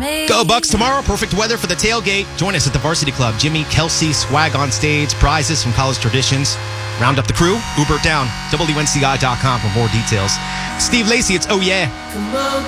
Go Bucks tomorrow. Perfect weather for the tailgate. Join us at the Varsity Club. Jimmy, Kelsey, swag on stage, prizes from college traditions. Round up the crew. Uber it down. WNCI.com for more details. Steve Lacy, it's Oh Yeah. Come on.